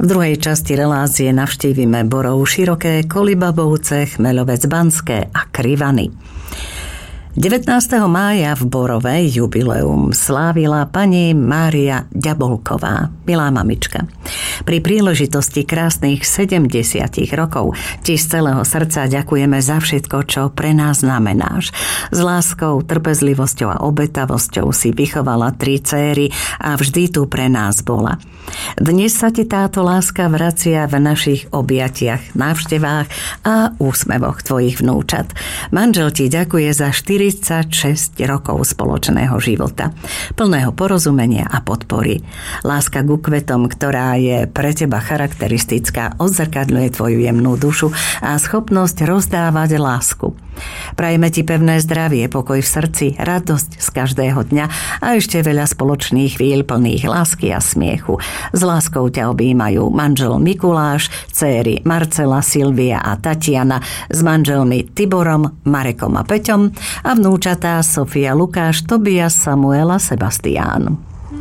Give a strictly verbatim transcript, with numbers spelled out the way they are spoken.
V druhej časti relácie navštívime Borov Široké, Kolibabovce, Chmeľovec Banské a Krivany. devätnásteho mája v Borove jubileum slávila pani Mária Ďabolková, milá mamička. Pri príležitosti krásnych sedemdesiatich rokov ti z celého srdca ďakujeme za všetko, čo pre nás znamenáš. S láskou, trpezlivosťou a obetavosťou si vychovala tri céry a vždy tu pre nás bola. Dnes sa ti táto láska vracia v našich objatiach, návštevách a úsmevoch tvojich vnúčat. Manžel ti ďakuje za štyridsaťšesť rokov spoločného života, plného porozumenia a podpory. Láska ku kvetom, ktorá je pre teba charakteristická, odzrkadľuje tvoju jemnú dušu a schopnosť rozdávať lásku. Prajeme ti pevné zdravie, pokoj v srdci, radosť z každého dňa a ešte veľa spoločných chvíľ plných lásky a smiechu. S láskou ťa objímajú manžel Mikuláš, céry Marcela, Silvia a Tatiana s manželmi Tiborom, Marekom a Peťom a vnúčatá Sofia, Lukáš, Tobias, Samuel a Sebastián.